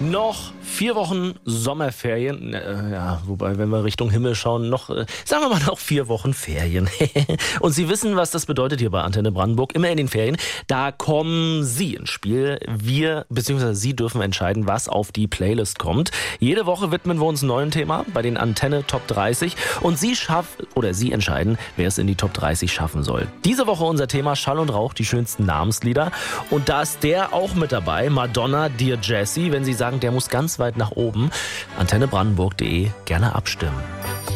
Noch 4 Wochen Sommerferien, wobei, wenn wir Richtung Himmel schauen, sagen wir mal noch 4 Wochen Ferien. Und Sie wissen, was das bedeutet hier bei Antenne Brandenburg, immer in den Ferien. Da kommen Sie ins Spiel. Bzw. Sie dürfen entscheiden, was auf die Playlist kommt. Jede Woche widmen wir uns einem neuen Thema bei den Antenne Top 30 und Sie entscheiden, wer es in die Top 30 schaffen soll. Diese Woche unser Thema Schall und Rauch, die schönsten Namenslieder. Und da ist der auch mit dabei, Madonna, Dear Jessie. Wenn Sie sagen, der muss ganz weit nach oben, antennebrandenburg.de, gerne abstimmen.